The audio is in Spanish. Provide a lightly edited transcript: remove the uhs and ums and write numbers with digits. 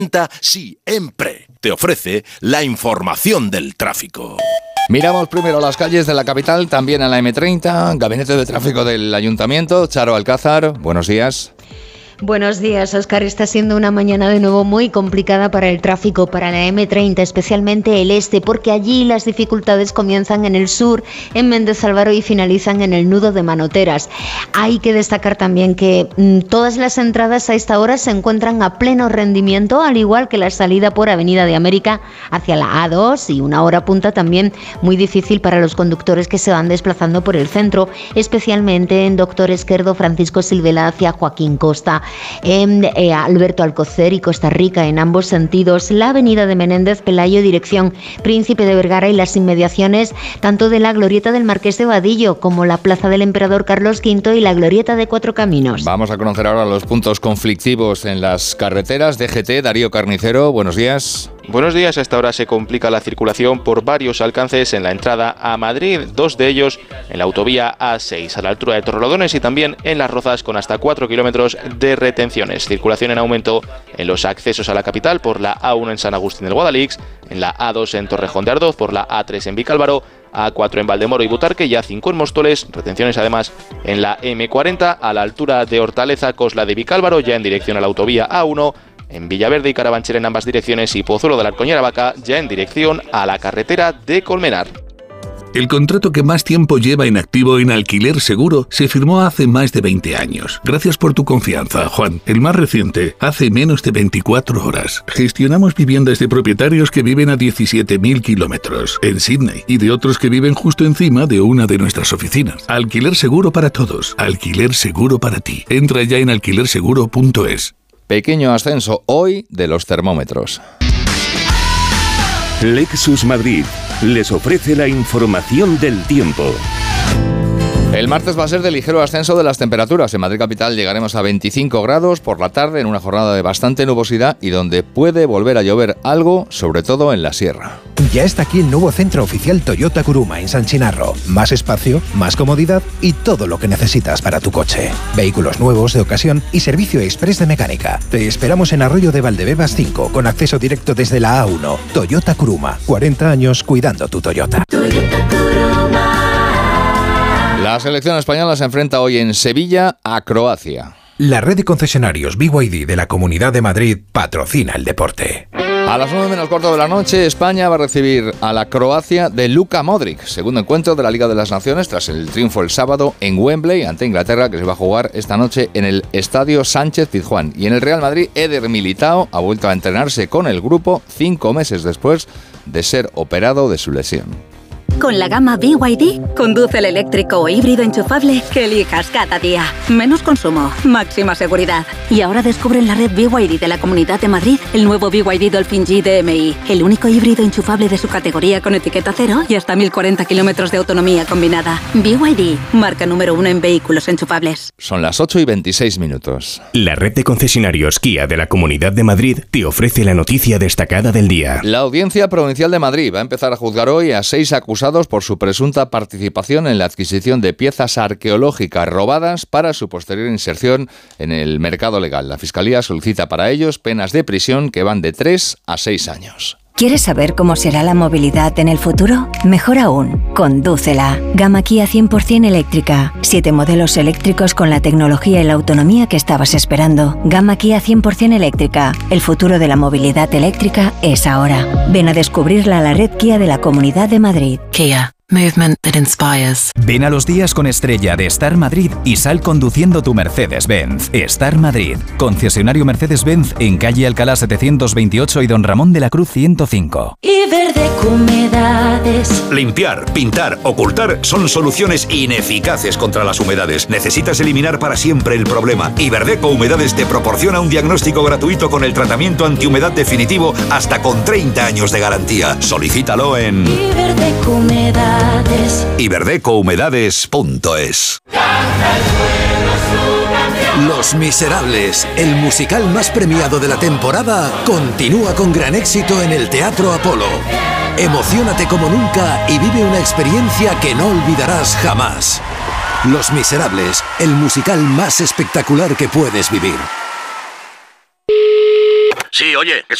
Siempre te ofrece la información del tráfico. Miramos primero las calles de la capital, también a la M30, Gabinete de Tráfico del Ayuntamiento. Charo Alcázar, buenos días. Buenos días, Óscar. Está siendo una mañana de nuevo muy complicada para el tráfico, para la M30, especialmente el este, porque allí las dificultades comienzan en el sur, en Méndez Álvaro, y finalizan en el nudo de Manoteras. Hay que destacar también que todas las entradas a esta hora se encuentran a pleno rendimiento, al igual que la salida por Avenida de América hacia la A2, y una hora punta también muy difícil para los conductores que se van desplazando por el centro, especialmente en Doctor Esquerdo, Francisco Silvela hacia Joaquín Costa. Alberto Alcocer y Costa Rica en ambos sentidos, la avenida de Menéndez Pelayo dirección Príncipe de Vergara y las inmediaciones tanto de la glorieta del Marqués de Vadillo como la plaza del Emperador Carlos V y la glorieta de Cuatro Caminos. Vamos a conocer ahora los puntos conflictivos en las carreteras. DGT, Darío Carnicero, buenos días. Buenos días. A esta hora se complica la circulación por varios alcances en la entrada a Madrid, dos de ellos en la autovía A6 a la altura de Torrelodones y también en Las Rozas con hasta 4 kilómetros de retenciones. Circulación en aumento en los accesos a la capital por la A1 en San Agustín del Guadalix, en la A2 en Torrejón de Ardoz, por la A3 en Vicálvaro, A4 en Valdemoro y Butarque y A5 en Móstoles. Retenciones además en la M40 a la altura de Hortaleza, Cosla de Vicálvaro, ya en dirección a la autovía A1, en Villaverde y Carabanchel en ambas direcciones y Pozuelo de la Arcoñera Vaca ya en dirección a la carretera de Colmenar. El contrato que más tiempo lleva en activo en Alquiler Seguro se firmó hace más de 20 años. Gracias por tu confianza, Juan. El más reciente, hace menos de 24 horas. Gestionamos viviendas de propietarios que viven a 17.000 kilómetros en Sydney y de otros que viven justo encima de una de nuestras oficinas. Alquiler Seguro para todos. Alquiler Seguro para ti. Entra ya en alquilerseguro.es. Pequeño ascenso hoy de los termómetros. Lexus Madrid les ofrece la información del tiempo. El martes va a ser de ligero ascenso de las temperaturas. En Madrid capital llegaremos a 25 grados por la tarde en una jornada de bastante nubosidad y donde puede volver a llover algo, sobre todo en la sierra. Ya está aquí el nuevo centro oficial Toyota Kuruma en San Chinarro. Más espacio, más comodidad y todo lo que necesitas para tu coche. Vehículos nuevos, de ocasión y servicio express de mecánica. Te esperamos en Arroyo de Valdebebas 5, con acceso directo desde la A1. Toyota Kuruma, 40 años cuidando tu Toyota. Toyota Kuruma. La selección española se enfrenta hoy en Sevilla a Croacia. La red de concesionarios BYD de la Comunidad de Madrid patrocina el deporte. A las 9 menos cuarto de la noche, España va a recibir a la Croacia de Luka Modric, segundo encuentro de la Liga de las Naciones tras el triunfo el sábado en Wembley ante Inglaterra, que se va a jugar esta noche en el Estadio Sánchez Pizjuán. Y en el Real Madrid, Eder Militao ha vuelto a entrenarse con el grupo 5 meses después de ser operado de su lesión. Con la gama BYD, conduce el eléctrico o híbrido enchufable que elijas cada día. Menos consumo, máxima seguridad. Y ahora descubre en la red BYD de la Comunidad de Madrid el nuevo BYD Dolphin G DMI, el único híbrido enchufable de su categoría con etiqueta cero y hasta 1040 kilómetros de autonomía combinada. BYD, marca número 1 en vehículos enchufables. Son las 8:26. La red de concesionarios Kia de la Comunidad de Madrid te ofrece la noticia destacada del día. La Audiencia Provincial de Madrid va a empezar a juzgar hoy a 6 acusados por su presunta participación en la adquisición de piezas arqueológicas robadas para su posterior inserción en el mercado legal. La Fiscalía solicita para ellos penas de prisión que van de 3 a 6 años. ¿Quieres saber cómo será la movilidad en el futuro? Mejor aún, condúcela. Gama Kia 100% eléctrica. 7 modelos eléctricos con la tecnología y la autonomía que estabas esperando. Gama Kia 100% eléctrica. El futuro de la movilidad eléctrica es ahora. Ven a descubrirla a la red Kia de la Comunidad de Madrid. Kia. Movement that inspires. Ven a los días con estrella de Star Madrid y sal conduciendo tu Mercedes-Benz. Star Madrid, concesionario Mercedes-Benz en calle Alcalá 728 y Don Ramón de la Cruz 105. Iberdeco Humedades. Limpiar, pintar, ocultar son soluciones ineficaces contra las humedades. Necesitas eliminar para siempre el problema. Iberdeco Humedades te proporciona un diagnóstico gratuito con el tratamiento antihumedad definitivo hasta con 30 años de garantía. Solicítalo en Iberdeco Humedades. Iberdecohumedades.es. Los Miserables, el musical más premiado de la temporada, continúa con gran éxito en el Teatro Apolo. Emociónate como nunca y vive una experiencia que no olvidarás jamás. Los Miserables, el musical más espectacular que puedes vivir. Sí, oye, que